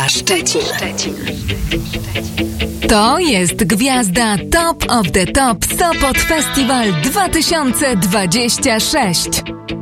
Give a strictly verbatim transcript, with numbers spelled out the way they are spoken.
Szczecin. To jest gwiazda Top of the Top Sopot Festival dwa tysiące dwadzieścia sześć.